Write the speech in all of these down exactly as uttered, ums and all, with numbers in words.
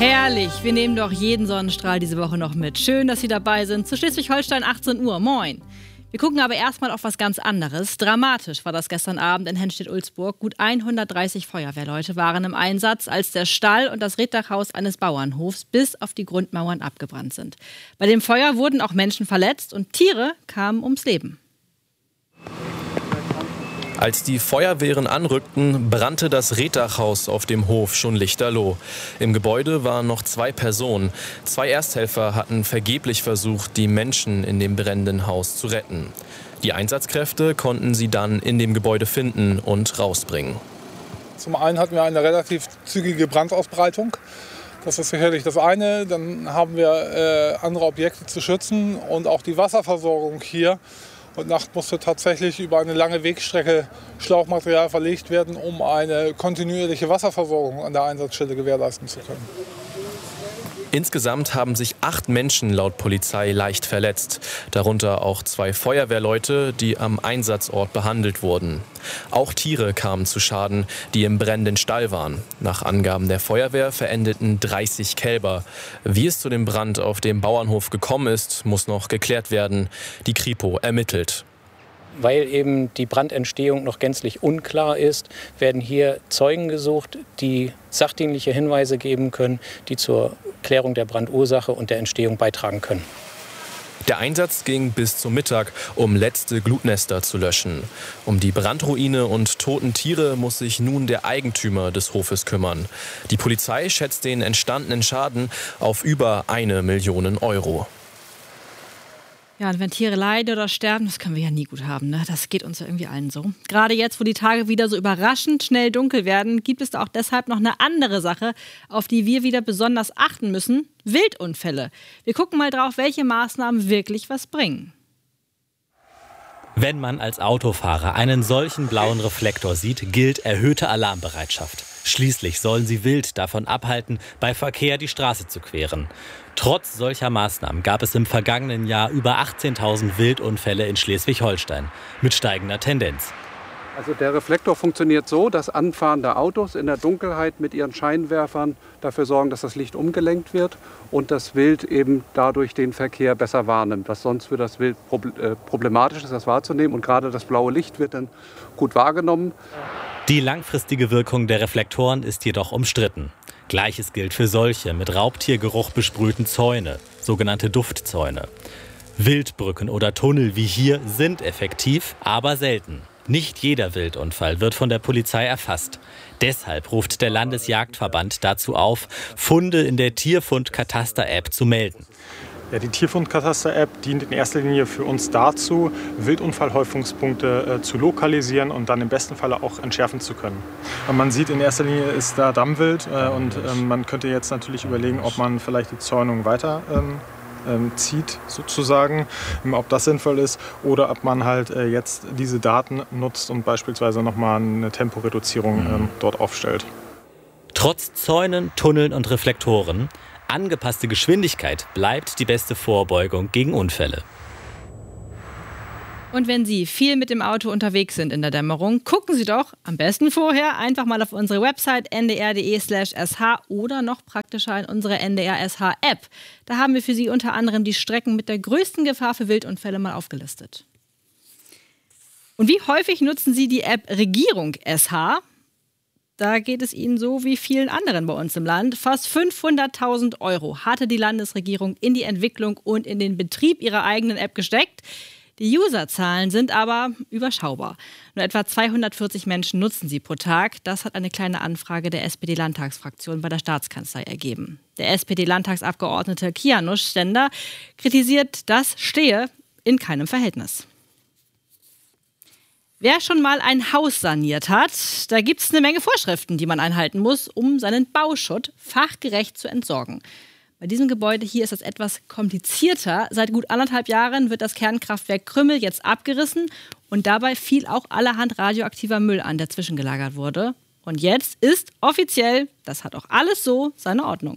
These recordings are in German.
Herrlich, wir nehmen doch jeden Sonnenstrahl diese Woche noch mit. Schön, dass Sie dabei sind. Zu Schleswig-Holstein achtzehn Uhr. Moin. Wir gucken aber erstmal auf was ganz anderes. Dramatisch war das gestern Abend in Henstedt-Ulzburg. Gut hundertdreißig Feuerwehrleute waren im Einsatz, als der Stall und das Reetdachhaus eines Bauernhofs bis auf die Grundmauern abgebrannt sind. Bei dem Feuer wurden auch Menschen verletzt und Tiere kamen ums Leben. Als die Feuerwehren anrückten, brannte das Reetdachhaus auf dem Hof schon lichterloh. Im Gebäude waren noch zwei Personen. Zwei Ersthelfer hatten vergeblich versucht, die Menschen in dem brennenden Haus zu retten. Die Einsatzkräfte konnten sie dann in dem Gebäude finden und rausbringen. Zum einen hatten wir eine relativ zügige Brandausbreitung. Das ist sicherlich das eine. Dann haben wir äh, andere Objekte zu schützen und auch die Wasserversorgung hier. Heute Nacht musste tatsächlich über eine lange Wegstrecke Schlauchmaterial verlegt werden, um eine kontinuierliche Wasserversorgung an der Einsatzstelle gewährleisten zu können. Insgesamt haben sich acht Menschen laut Polizei leicht verletzt. Darunter auch zwei Feuerwehrleute, die am Einsatzort behandelt wurden. Auch Tiere kamen zu Schaden, die im brennenden Stall waren. Nach Angaben der Feuerwehr verendeten dreißig Kälber. Wie es zu dem Brand auf dem Bauernhof gekommen ist, muss noch geklärt werden. Die Kripo ermittelt. Weil eben die Brandentstehung noch gänzlich unklar ist, werden hier Zeugen gesucht, die sachdienliche Hinweise geben können, die zur Klärung der Brandursache und der Entstehung beitragen können. Der Einsatz ging bis zum Mittag, um letzte Glutnester zu löschen. Um die Brandruine und toten Tiere muss sich nun der Eigentümer des Hofes kümmern. Die Polizei schätzt den entstandenen Schaden auf über eine Million Euro. Ja, und wenn Tiere leiden oder sterben, das können wir ja nie gut haben, ne? Das geht uns ja irgendwie allen so. Gerade jetzt, wo die Tage wieder so überraschend schnell dunkel werden, gibt es da auch deshalb noch eine andere Sache, auf die wir wieder besonders achten müssen: Wildunfälle. Wir gucken mal drauf, welche Maßnahmen wirklich was bringen. Wenn man als Autofahrer einen solchen blauen Reflektor sieht, gilt erhöhte Alarmbereitschaft. Schließlich sollen sie wild davon abhalten, bei Verkehr die Straße zu queren. Trotz solcher Maßnahmen gab es im vergangenen Jahr über achtzehntausend Wildunfälle in Schleswig-Holstein mit steigender Tendenz. Also der Reflektor funktioniert so, dass anfahrende Autos in der Dunkelheit mit ihren Scheinwerfern dafür sorgen, dass das Licht umgelenkt wird und das Wild eben dadurch den Verkehr besser wahrnimmt, was sonst für das Wild problematisch ist, das wahrzunehmen. Und gerade das blaue Licht wird dann gut wahrgenommen. Die langfristige Wirkung der Reflektoren ist jedoch umstritten. Gleiches gilt für solche mit Raubtiergeruch besprühten Zäune, sogenannte Duftzäune. Wildbrücken oder Tunnel wie hier sind effektiv, aber selten. Nicht jeder Wildunfall wird von der Polizei erfasst. Deshalb ruft der Landesjagdverband dazu auf, Funde in der Tierfund-Kataster-App zu melden. Ja, die Tierfund-Kataster-App dient in erster Linie für uns dazu, Wildunfallhäufungspunkte äh, zu lokalisieren und dann im besten Falle auch entschärfen zu können. Und man sieht, in erster Linie ist da Dammwild äh, und ähm, man könnte jetzt natürlich überlegen, ob man vielleicht die Zäunung weiter ähm, ähm, zieht, sozusagen, ob das sinnvoll ist oder ob man halt äh, jetzt diese Daten nutzt und beispielsweise nochmal eine Temporeduzierung ähm, dort aufstellt. Trotz Zäunen, Tunneln und Reflektoren, angepasste Geschwindigkeit bleibt die beste Vorbeugung gegen Unfälle. Und wenn Sie viel mit dem Auto unterwegs sind in der Dämmerung, gucken Sie doch am besten vorher einfach mal auf unsere Website n d r punkt d e slash s h oder noch praktischer in unsere N D R S H-App. Da haben wir für Sie unter anderem die Strecken mit der größten Gefahr für Wildunfälle mal aufgelistet. Und wie häufig nutzen Sie die App Regierung S H? Da geht es Ihnen so wie vielen anderen bei uns im Land. Fast fünfhunderttausend Euro hatte die Landesregierung in die Entwicklung und in den Betrieb ihrer eigenen App gesteckt. Die Userzahlen sind aber überschaubar. Nur etwa zweihundertvierzig Menschen nutzen sie pro Tag. Das hat eine kleine Anfrage der S P D-Landtagsfraktion bei der Staatskanzlei ergeben. Der S P D-Landtagsabgeordnete Kianusz Stender kritisiert, das stehe in keinem Verhältnis. Wer schon mal ein Haus saniert hat, da gibt es eine Menge Vorschriften, die man einhalten muss, um seinen Bauschutt fachgerecht zu entsorgen. Bei diesem Gebäude hier ist das etwas komplizierter. Seit gut anderthalb Jahren wird das Kernkraftwerk Krümmel jetzt abgerissen und dabei fiel auch allerhand radioaktiver Müll an, der zwischengelagert wurde. Und jetzt ist offiziell, das hat auch alles so seine Ordnung.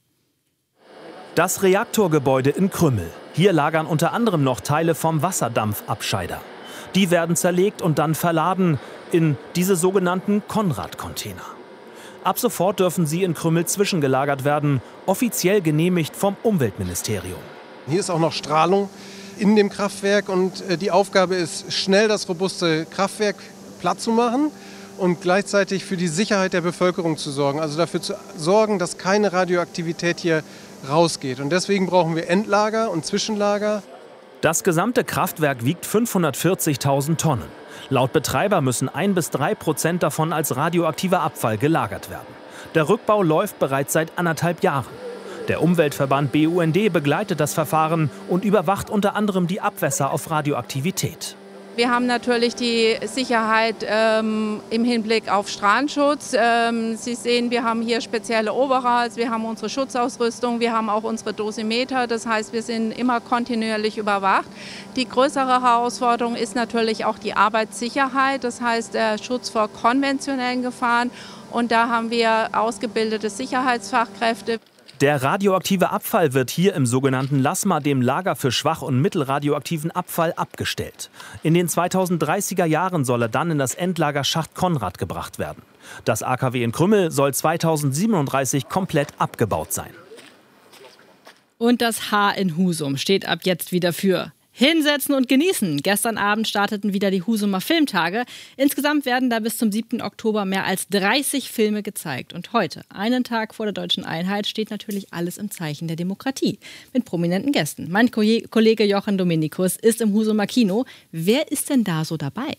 Das Reaktorgebäude in Krümmel. Hier lagern unter anderem noch Teile vom Wasserdampfabscheider. Die werden zerlegt und dann verladen in diese sogenannten Konrad-Container. Ab sofort dürfen sie in Krümmel zwischengelagert werden, offiziell genehmigt vom Umweltministerium. Hier ist auch noch Strahlung in dem Kraftwerk und die Aufgabe ist, schnell das robuste Kraftwerk platt zu machen und gleichzeitig für die Sicherheit der Bevölkerung zu sorgen. Also dafür zu sorgen, dass keine Radioaktivität hier rausgeht. Und deswegen brauchen wir Endlager und Zwischenlager. Das gesamte Kraftwerk wiegt fünfhundertvierzigtausend Tonnen. Laut Betreiber müssen ein bis drei Prozent davon als radioaktiver Abfall gelagert werden. Der Rückbau läuft bereits seit anderthalb Jahren. Der Umweltverband B U N D begleitet das Verfahren und überwacht unter anderem die Abwässer auf Radioaktivität. Wir haben natürlich die Sicherheit ähm, im Hinblick auf Strahlenschutz. Ähm, Sie sehen, wir haben hier spezielle Overalls, wir haben unsere Schutzausrüstung, wir haben auch unsere Dosimeter. Das heißt, wir sind immer kontinuierlich überwacht. Die größere Herausforderung ist natürlich auch die Arbeitssicherheit, das heißt der Schutz vor konventionellen Gefahren. Und da haben wir ausgebildete Sicherheitsfachkräfte. Der radioaktive Abfall wird hier im sogenannten LASMA, dem Lager für schwach- und mittelradioaktiven Abfall, abgestellt. In den zweitausenddreißiger Jahren soll er dann in das Endlager Schacht Konrad gebracht werden. Das A K W in Krümmel soll zweitausendsiebenunddreißig komplett abgebaut sein. Und das H in Husum steht ab jetzt wieder für Hinsetzen und genießen. Gestern Abend starteten wieder die Husumer Filmtage. Insgesamt werden da bis zum siebten Oktober mehr als dreißig Filme gezeigt. Und heute, einen Tag vor der deutschen Einheit, steht natürlich alles im Zeichen der Demokratie. Mit prominenten Gästen. Mein Ko- Kollege Jochen Dominikus ist im Husumer Kino. Wer ist denn da so dabei?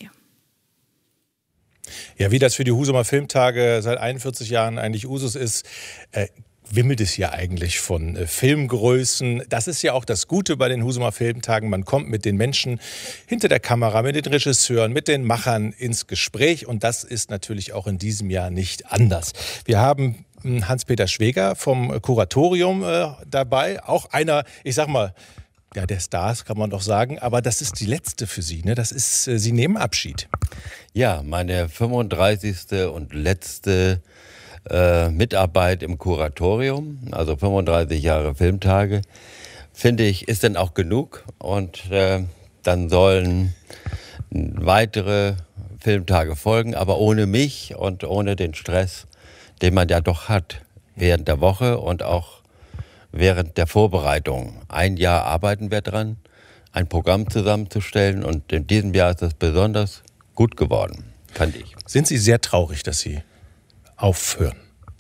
Ja, wie das für die Husumer Filmtage seit einundvierzig Jahren eigentlich Usus ist, äh, wimmelt es ja eigentlich von äh, Filmgrößen. Das ist ja auch das Gute bei den Husumer Filmtagen. Man kommt mit den Menschen hinter der Kamera, mit den Regisseuren, mit den Machern ins Gespräch. Und das ist natürlich auch in diesem Jahr nicht anders. Wir haben äh, Hans-Peter Schweger vom Kuratorium äh, dabei. Auch einer, ich sag mal, ja, der Stars kann man doch sagen. Aber das ist die letzte für Sie, ne? Das ist, äh, Sie nehmen Abschied. Ja, meine fünfunddreißigste und letzte Äh, Mitarbeit im Kuratorium, also fünfunddreißig Jahre Filmtage, finde ich, ist dann auch genug. Und äh, dann sollen weitere Filmtage folgen, aber ohne mich und ohne den Stress, den man ja doch hat während der Woche und auch während der Vorbereitung. Ein Jahr arbeiten wir dran, ein Programm zusammenzustellen und in diesem Jahr ist es besonders gut geworden, fand ich. Sind Sie sehr traurig, dass Sie aufhören?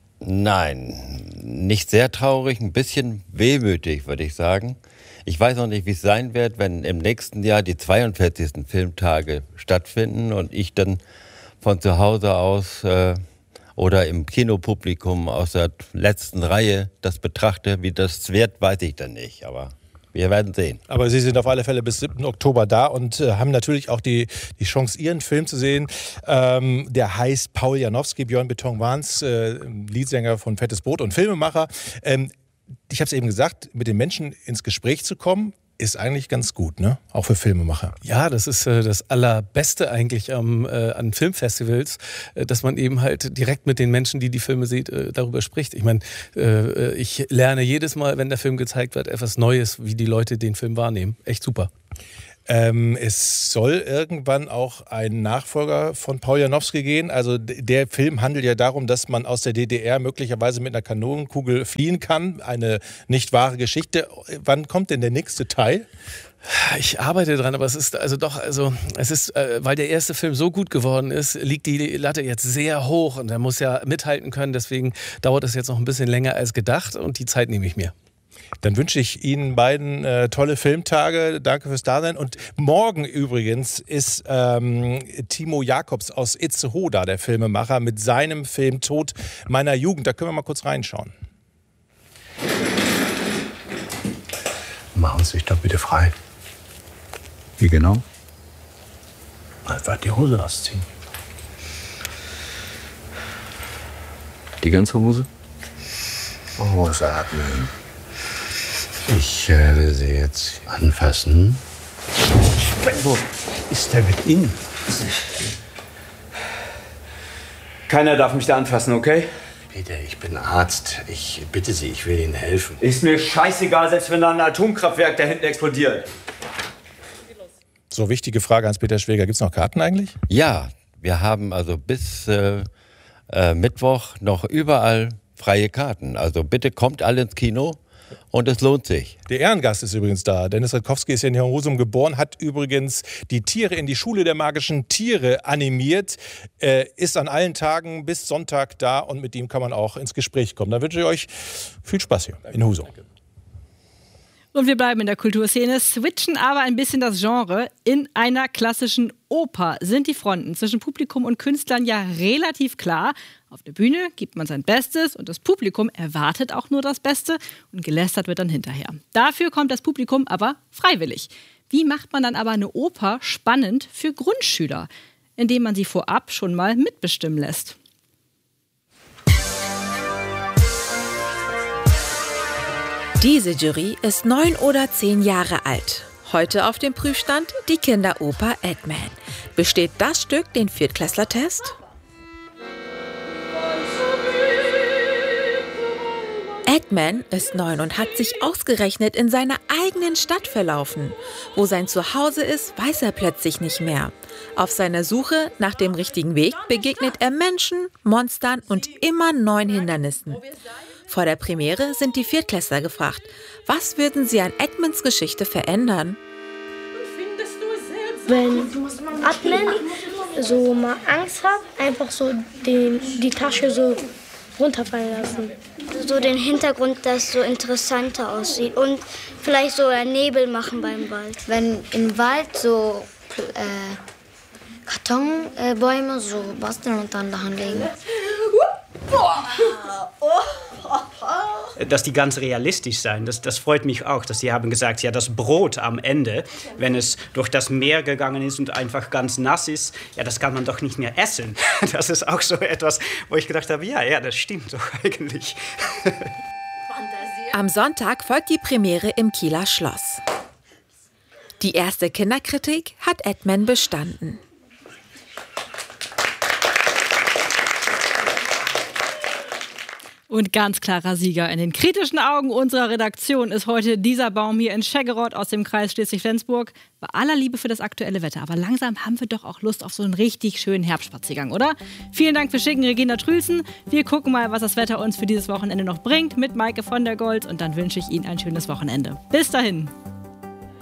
Nein, nicht sehr traurig, ein bisschen wehmütig, würde ich sagen. Ich weiß noch nicht, wie es sein wird, wenn im nächsten Jahr die zweiundvierzigsten Filmtage stattfinden und ich dann von zu Hause aus äh, oder im Kinopublikum aus der letzten Reihe das betrachte. Wie das wird, weiß ich dann nicht, aber wir werden sehen. Aber Sie sind auf alle Fälle bis siebten Oktober da und äh, haben natürlich auch die, die Chance, Ihren Film zu sehen. Ähm, der heißt Paul Janowski, Björn Beton-Wahns, äh, Leadsänger von Fettes Brot und Filmemacher. Ähm, ich habe es eben gesagt, mit den Menschen ins Gespräch zu kommen, ist eigentlich ganz gut, ne? Auch für Filmemacher. Ja, das ist äh, das Allerbeste eigentlich am, äh, an Filmfestivals, äh, dass man eben halt direkt mit den Menschen, die die Filme sieht, äh, darüber spricht. Ich meine, äh, ich lerne jedes Mal, wenn der Film gezeigt wird, etwas Neues, wie die Leute den Film wahrnehmen. Echt super. Ähm, es soll irgendwann auch ein Nachfolger von Paul Janowski gehen. Also der Film handelt ja darum, dass man aus der D D R möglicherweise mit einer Kanonenkugel fliehen kann. Eine nicht wahre Geschichte. Wann kommt denn der nächste Teil? Ich arbeite dran, aber es ist also doch, also es ist, äh, weil der erste Film so gut geworden ist, liegt die Latte jetzt sehr hoch und er muss ja mithalten können. Deswegen dauert es jetzt noch ein bisschen länger als gedacht und die Zeit nehme ich mir. Dann wünsche ich Ihnen beiden äh, tolle Filmtage. Danke fürs Dasein. Und morgen übrigens ist ähm, Timo Jacobs aus Itzehoe da, der Filmemacher, mit seinem Film Tod meiner Jugend. Da können wir mal kurz reinschauen. Machen Sie sich doch bitte frei. Wie genau? Einfach die Hose ausziehen. Die ganze Hose? Hose atmen. Ich äh, will Sie jetzt anfassen. Wo ist der mit Ihnen? Keiner darf mich da anfassen, okay? Peter, ich bin Arzt. Ich bitte Sie, ich will Ihnen helfen. Ist mir scheißegal, selbst wenn da ein Atomkraftwerk da hinten explodiert. So, wichtige Frage, Hans-Peter Schweger. Gibt es noch Karten eigentlich? Ja, wir haben also bis äh, äh, Mittwoch noch überall freie Karten. Also bitte kommt alle ins Kino. Und es lohnt sich. Der Ehrengast ist übrigens da. Dennis Radkowski ist ja in Husum geboren, hat übrigens die Tiere in die Schule der magischen Tiere animiert, äh, ist an allen Tagen bis Sonntag da und mit ihm kann man auch ins Gespräch kommen. Da wünsche ich euch viel Spaß hier in Husum. Und wir bleiben in der Kulturszene, switchen aber ein bisschen das Genre. In einer klassischen Oper sind die Fronten zwischen Publikum und Künstlern ja relativ klar. Auf der Bühne gibt man sein Bestes und das Publikum erwartet auch nur das Beste und gelästert wird dann hinterher. Dafür kommt das Publikum aber freiwillig. Wie macht man dann aber eine Oper spannend für Grundschüler? Indem man sie vorab schon mal mitbestimmen lässt. Diese Jury ist neun oder zehn Jahre alt. Heute auf dem Prüfstand die Kinderoper Eggman. Besteht das Stück den Viertklässler-Test? Eggman ist neun und hat sich ausgerechnet in seiner eigenen Stadt verlaufen. Wo sein Zuhause ist, weiß er plötzlich nicht mehr. Auf seiner Suche nach dem richtigen Weg begegnet er Menschen, Monstern und immer neuen Hindernissen. Vor der Premiere sind die Viertklässler gefragt. Was würden sie an Eggmans Geschichte verändern? Wenn Eggman so mal Angst hat, einfach so den, die Tasche so runterfallen lassen. So den Hintergrund, dass so interessanter aussieht und vielleicht so Nebel machen beim Wald. Wenn im Wald so äh, Kartonbäume äh, so basteln und dann daran legen. Dass die ganz realistisch sein, das, das freut mich auch, dass sie haben gesagt, ja, das Brot am Ende, wenn es durch das Meer gegangen ist und einfach ganz nass ist, ja, das kann man doch nicht mehr essen. Das ist auch so etwas, wo ich gedacht habe, ja, ja, das stimmt doch eigentlich. Am Sonntag folgt die Premiere im Kieler Schloss. Die erste Kinderkritik hat Eggman bestanden. Und ganz klarer Sieger in den kritischen Augen unserer Redaktion ist heute dieser Baum hier in Scheggeroth aus dem Kreis Schleswig-Flensburg. Bei aller Liebe für das aktuelle Wetter, aber langsam haben wir doch auch Lust auf so einen richtig schönen Herbstspaziergang, oder? Vielen Dank fürs Schicken, Regina Trülsen. Wir gucken mal, was das Wetter uns für dieses Wochenende noch bringt mit Maike von der Goltz und dann wünsche ich Ihnen ein schönes Wochenende. Bis dahin.